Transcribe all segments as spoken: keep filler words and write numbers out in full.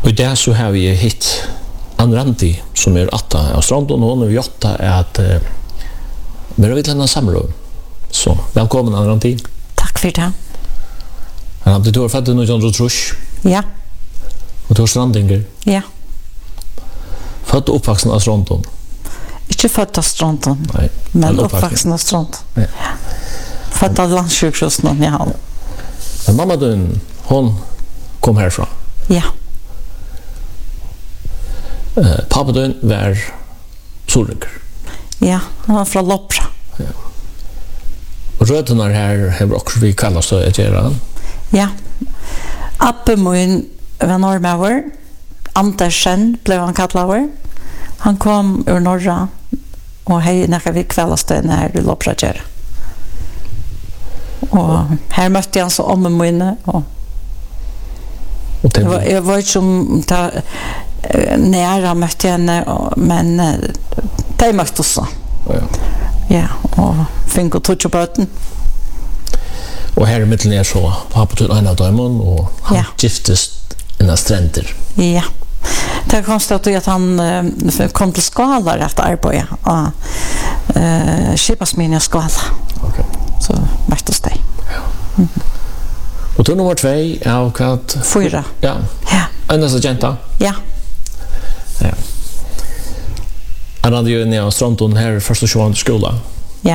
Och där så har vi hit Anrandi som är åtta av stranden och hon är åtta är att eh, men vi lämnar samråd. Så välkommen Anrandi. Tack för det. Anrandi, du har fått en John Trush. Ja. Och du har strandinger. Ja. Född och uppvuxen av stranden. Inte född av stranden. Nej. Men uppvuxen av stranden. Ja. Född av landssjukhusen, ja. Men mamma din, hon kom härifrån. Ja. Uh, pappa din var solrinker. Ja, han var från Loppra. Ja. Och rötterna här har också vi kallas så att göra. Ja. Appe min var norrmäver. Andersen blev han kallad. Han kom ur norra och hej när vi kvällastön här i Loppra gör. Och här mötte jag så om min och Och det var, jag var inte som ta, nära mötte henne men de mötte också. Ja. Ja, och fick och toucha böten. Och här i mitten är så pappa till en av dem och han Ja. giftes innan stränder. Ja. Det konstaterade att han uh, kom till Skala att arbeta och uh, skipasminja Skala. Okej. Så möttes de. Ja. Mm. Och då nummer två av kat Fyra. Ja. Ja. Enda så jenta. Ja. Ja. Han hade ju nere av stranden här första tjugonde skola. Ja.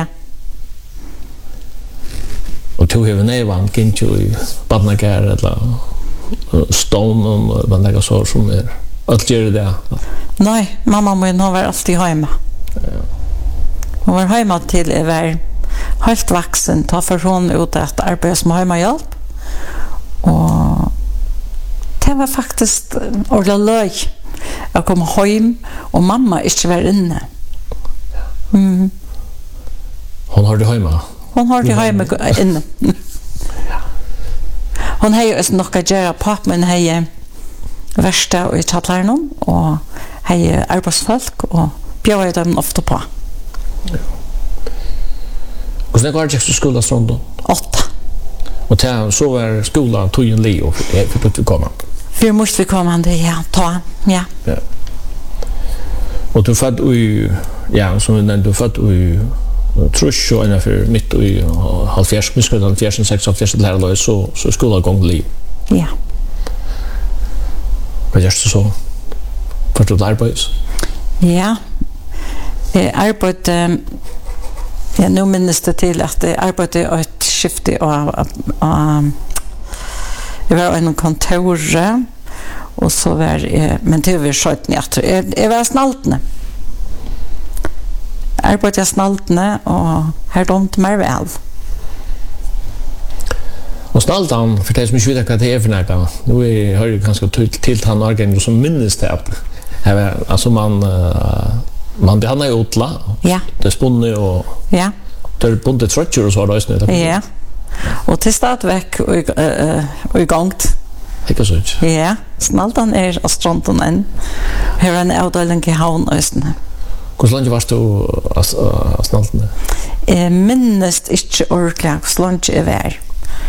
Och tog över nevan gick ju i badnakar eller stone och badnakar så som är allt gör det. Nej, mamma min har varit alltid hemma. Ja. Hon var hemma till att vara helt vuxen, ta för hon ut att arbeta som hemmahjälp. Och det var faktiskt ordentligt löj. Jag kom hem och mamma inte var inne. Mm. Hon har det hemma. Hon har det hemma inne. Hon har ju nog att göra på, men har värsta i Tatlarnon och har arbetsfolk och bjöd dem ofta på. Ja. Och sen går jag till skolan stranden. Åtta. Och till, så var skolan tog en li och för att vi komma. För måste vi komma det ja, ta. Ja. Ja. Och du född i ja, som vi nämnde, du född i Trush och ungefär mitt i halvfjerds, minskade halvfjerds, sex halvfjerds till här så så skolan gång liv. Ja. Vad görs det så? För att arbeta? Ja. Eh, arbete ja, nu minns det till att det arbete ett skifte och det var en kontor och så var det, men det var skjut ner. Det var snaltne. Arbete snaltne och här domt mig väl. Och snaltan, för det som inte vet vad det är för något. Nu är har ju ganska till han organ som minns det. Alltså man man behandlar ju utla. Ja. Det spunne och ja. Det är bundet structure och så där snö. Ja. Och till startverk och och igångt. Ikke så ut. Ja, snaltan är av stranden än. Här är en avdelning i havn östen. Hur länge varst du av snaltan? Jag minns inte ordentligt hur länge jag var.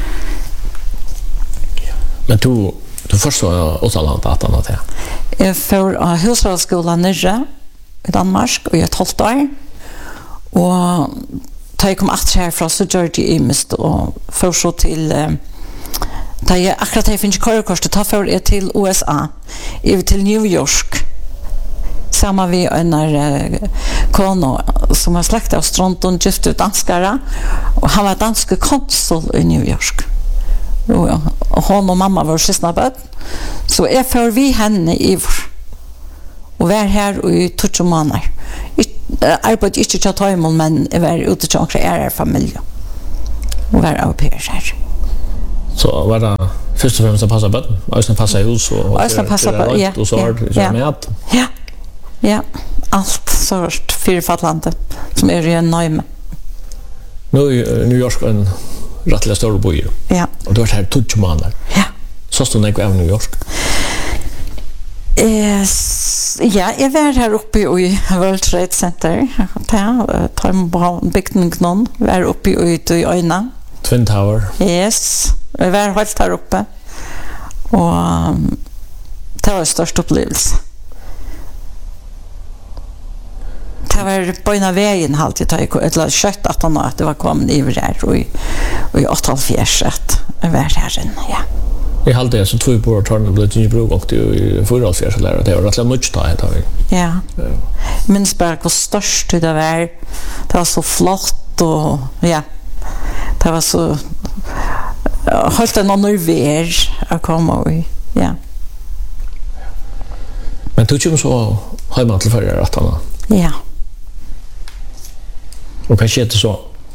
Men du, du förstår Åtaland att han det? Jag får av husrådsskolan nere i Danmark och jag tolv år. Och da jag kom att härifrån så gjorde jag imest och får så till da jag akkurat jag finns i körkortet ta för jag till U S A över till New York samma vi en uh, kono som har släkt av Stronton gift ut danskara och han var dansk konsul i New York och, och hon och mamma var sista bad så jag får vi henne i och var här i tjugo månader arbetade inte till tajmon men jag var ute till några ära familj och var au pair här. Så var det först och främst att passa bötten, och passa hus och och passa bötten, ja. Och så har det ja. med Ja. Ja, allt sort fyrfallande som är ju nöjme. Nu är New York en rättliga stor by. Ja. Och du har här tjugo månader. Ja. Så stod det av New York. Eh, ja, jag var här uppe i World Trade Center. Ja, tar man på byggningen någon. Var uppe i i Öjna. Twin Tower. Yes, jag var helt här uppe. Och Det var en størst opplevelse. Det var bøyna veien halt jeg tar, eller kjøtt at han at det var kommet i her, og i åttihalvfjerds at jeg var her inne, ja. Jeg halte det som två på tårnet ble ikke bruk og det i fyrirhalvfjerds lærer, det var rett og slett mye da, heter vi. Ja, jeg minns bare hvor størst det var, det var så flott, og ja, det var så, holdt en annen ver å komme i, ja. Men du kommer så hjemme til førre at han? Ja. Og hva skjedde så?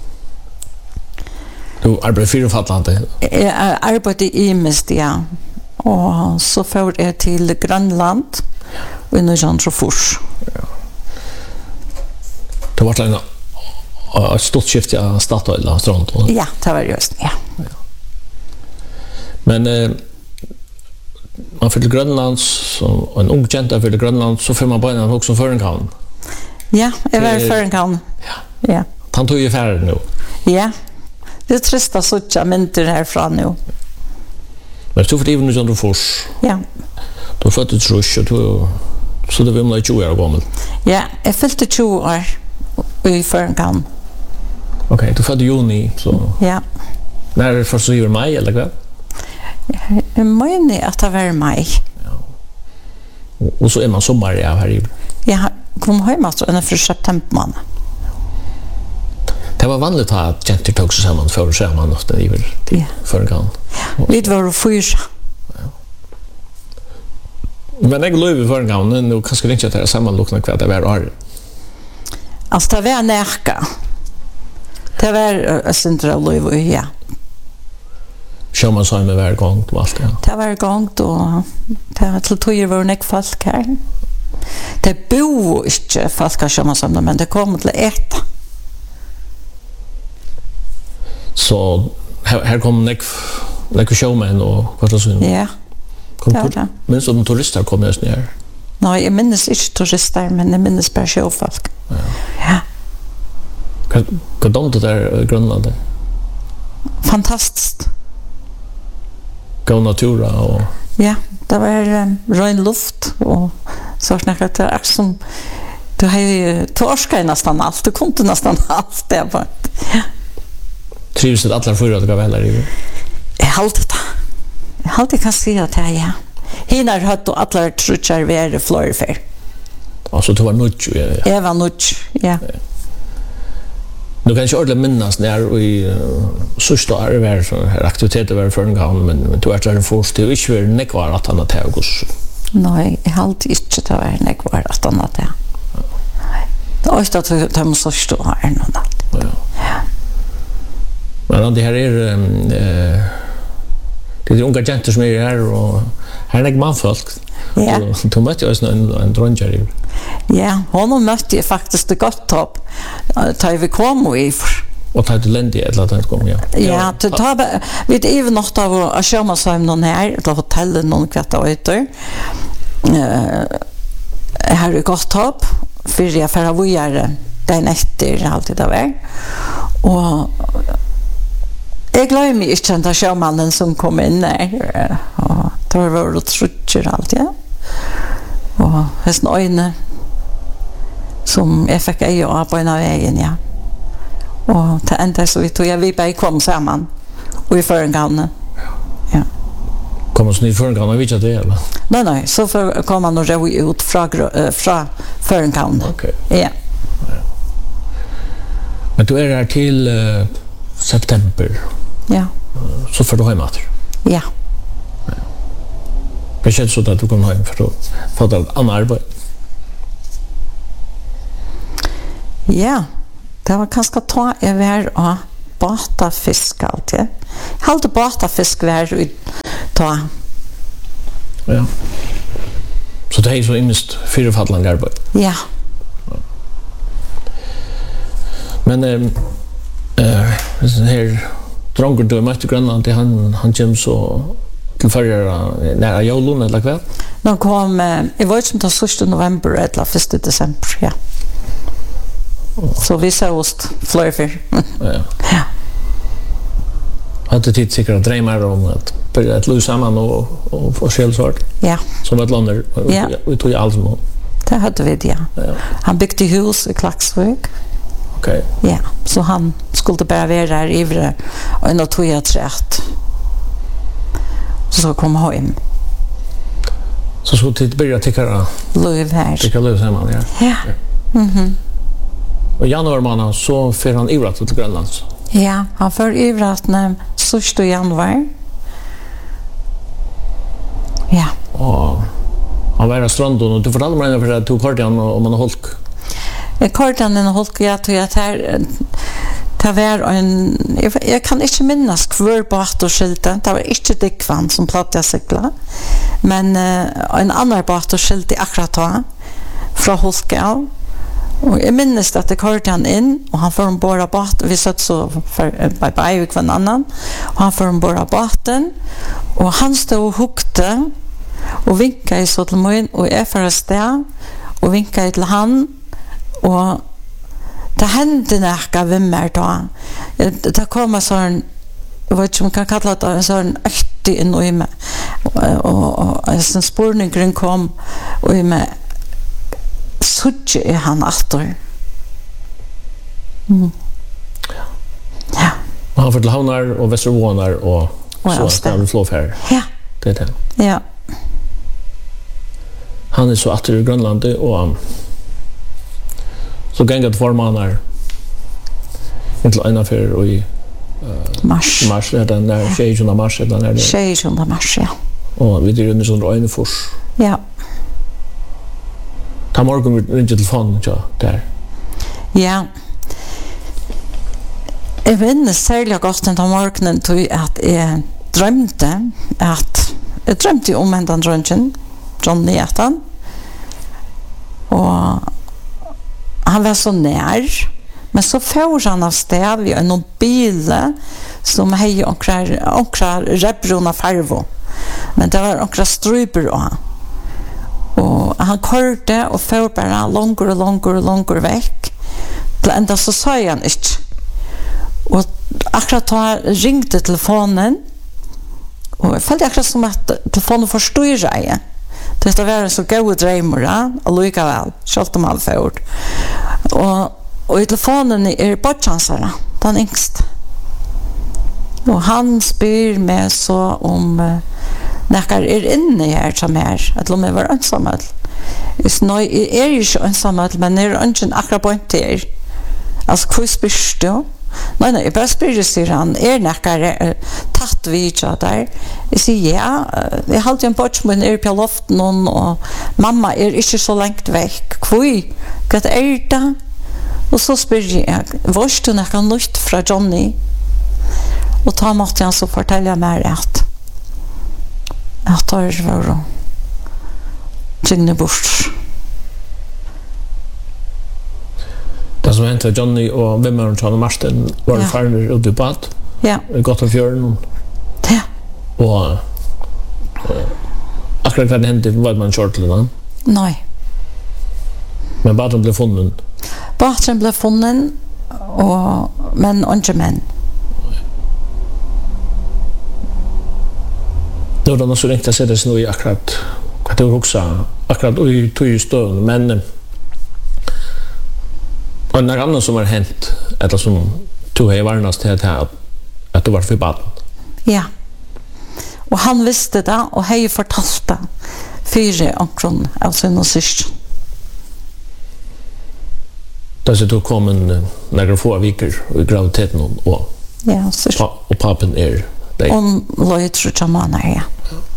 Du arbeider fyrirfallande? Jeg arbeider i mist, ja. Og så får jeg til Grønland og i Nøyjandrofors. Ja. Det var en et stort skift av Statoil og Strand? Ja, det var just, ja. ja. Men eh, man får til Grønland, og en ung kjent får til Grønland, så får man bare en også som Førenkamn. Ja, jeg var i Førenkamn. Ja. Ja. Han tog ju färre nu. Ja. Det är trist att sådja mynter härifrån nu. Men du får det även under fors. Ja. Du har fått ett rush och du så det var om tjugo år gammel. Ja, jag fyllde tjugo år i Førenkamn. Okej, okay, du födde juni så. Ja. När är det först så i maj eller vad? Jag menar att det var maj. Ja. Och så är man sommar ja här i. Jag kom hem alltså under för september månad. Det var vanligt att jenter tog sig samman för att se man ofta i ja. Førenkamn. Ja, vi var fyra. Ja. Men jag löv i Førenkamn nu kanske inte att det är sammanlokna kvar det var år. Alltså det var närka. Det var ett central löv, ja. Kör man så med varje gång och allt det. Det var gång då det var till tio var nek folk här. Det bo inte folk som man samla men det kom till ett. Så här, här kom nek nek showman och vad så. Ja. Kom det. Men så de turister kommer just ner. Nej, jag minns inte turister men jag minns bara showfolk. Ja. Ja. Vad dom det där Grönland? Fantastiskt. Gå natura och ja, det var um, ren luft och så snackat det är som du har ju torska nästan allt, du kunde nästan allt det bara. Ja. Trivs det alla fyra att gå väl i? Jag hade det. Jag hade kan säga att ja. Hinar hött och alla trutchar vara florfer. Alltså det var nutch ja. Jag var nutch, ja. ja. Nu kan jag ordentligt minnas när vi sista år var så här aktiviteter var för en gång men men då är det först det är ju inte kvar att han att August. Nej, jag har inte inte det var inte kvar att han att det. Då är det att det måste stå här någon allt. Ja. Men det här är eh det är unga jenter som är här och här är manfolk. Ja. Då mötte jag en en dronjer. Ja, hon mötte jag faktiskt det gott topp. Ta vi kom i och ta det lände eller att kom ja. Ja, det tar vi det även något av att köra så hem någon här eller hotellet någon kvarta ute. Eh här är gott topp för jag för vi är den efter alltid där var. Och jag glömmer mig inte den sjömannen som kom in där. Och då var det trutcher allt, ja. Och hästen öjne som jag fick öja av på en av vägen, ja. Och det enda så vi tog jag vi bara kom samman och i Førenkamn. Ja. Kommer så ni Førenkamn och vet att det eller? Nej, nej, så för kom man och ro ut från från Førenkamn. Okej. Ja. Ja. Men du är här till uh, september. Ja. Så får du hem åter. Ja. Det känns så att du kommer hem för att få ett annat arbete. Ja, det var kanskje ta jeg var og bata fisk alltid. Jeg halte bata fisk var ut ta. Ja. Så det är så immest fyrfallande arbete. Ja. Men eh eh här dronker du mötte Grönland det han han kom så till förra nära julen eller kväll. De kom i var som den första november eller första december, ja. Så vi sa ost flörfer. Ja. Ja. Hade tid säkert drömmar om att började att lösa samman och och få skällsort. Ja. Som ett lander. Ja. Vi tog ju allt som. Det hade vi det, ja. Ja. Han byggde hus i Klaxvik. Okej. Ja, så han skulle bara vara där ivre och en tog jag trätt. Så kom han hem. Så så till börja tycka Löv här. tycka lösa samman, ja. Ja. Mhm. Och januari månad så för han ivrat till Grönland. Ja, han för ivrat när sista januari. Ja. Och han var i stranden och du fortalte mig för att du körde han om man har holk. Jag körde han en holk, jag tog att här det var en, jag, jag kan inte minnas kvar båt och skylten, det var inte Dickvan som plattade cykla, men uh, en annan båt och skylt i akkurat då, från Holka. Och jag minns att det körde han in och han får en båda båt, vi satt så för bye bye och kvann annan, och han får en båda båten och han stod och hukte och vinkade i så till mig och jag för att stå och vinkade till han och det hände näka vimmer då. Det kom en sån, jag vet inte om man kan kalla det en sån öktig in och i mig och, och en sån spårningen kom och i mig suttje är han efter. Mm. Ja. Och han får till Havnar och Västervånar och Och så ska vi flå här. Ja. Det är det. Ja. Han är så åter i Grönland och um, så gänget formanar inte ena för och i uh, Mars. mars det den där tjejjuna mars eller när det. tjejjuna mars, ja. Och vi det är sån Rönefors. Ja. Ta morgon med ringa telefon ja där. Ja. Jag minns särskilt gott den morgonen tog att jag drömde att jag drömde om en dröngen Johnny Ethan och han var så nær men så får han av sted vid en bil som hej onkrar onkrar rebbrona farvo men det var onkrar struper och og han körde och får bara långre och långre och långre väck till ända så sa han inte och akkurat då ringde telefonen och jag följde akkurat som att telefonen förstod sig det var en så god drömmar och lika väl självt om han får och, och i telefonen är bortchansarna den yngst och han spyr med så om uh, näkar är inne här som är att de är var ensamma. Is nu är ju så ensamma men är ungen akkurat på inte. Alltså hur spyrs du? Nej nej, bara spyr sig han är näkar tatt vid så där. Jag säger ja, jag har alltid en bort men är på loften och mamma är inte så långt väck. Kvui, vad är det? Och så spyr jag, varst du näkar nytt från Johnny? Och ta måste han så fortälja mig att att det var Signe bort. Det som hände Johnny och vem är John Marsten var ja. Farner ut i bad. Ja. Gott av fjörden. Ja. Och uh, akkurat vad det hände var man kört till den. Nej. Men baden blev funnen. Baden blev funnen och men inte män. Då då så räkta sig det så i akkurat att det också akkurat i tog stund men och när annat som har hänt eller som tog jag varnast till att att det var för baden. Ja. Och han visste det och hej fortalt det fyra omkron av sin syster. Då så tog kom en några få veckor i graviditeten och ja, så och pappen är om lojt tror jag man är. Ja.